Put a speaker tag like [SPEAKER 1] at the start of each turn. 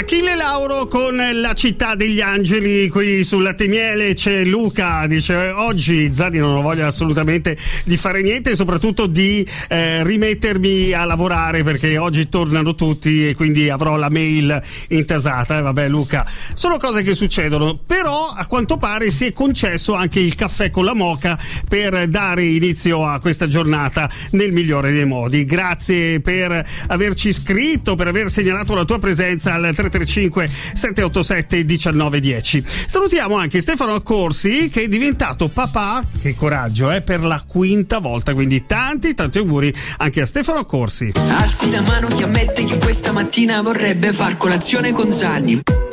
[SPEAKER 1] Achille Lauro con La città degli angeli. Qui sul Latte Miele c'è Luca, dice oggi Zani non ho voglia assolutamente di fare niente e soprattutto di rimettermi a lavorare perché oggi tornano tutti e quindi avrò la mail intasata. Vabbè Luca, sono cose che succedono, però a quanto pare si è concesso anche il caffè con la moka per dare inizio a questa giornata nel migliore dei modi. Grazie per averci scritto, per aver segnalato la tua presenza al 335 787 1910. Salutiamo anche Stefano Accorsi che è diventato papà, che coraggio, per la quinta volta, quindi tanti auguri anche a Stefano Accorsi.
[SPEAKER 2] Alzi la mano chi ammette che questa mattina vorrebbe far colazione con Zanni.